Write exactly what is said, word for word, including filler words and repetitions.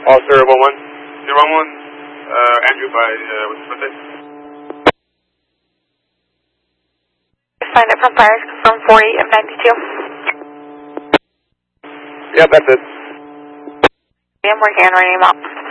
Officer one one. zero one one, uh, Andrew by, uh, what's his birthday? Signed up from fires, confirm forty of ninety-two. Yeah, that's it. I'm working on running him out.